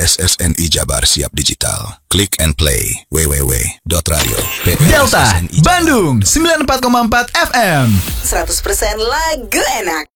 PSSNI Jabar siap digital. Click and play www.radio Delta Bandung 94,4 FM 100% lagu enak.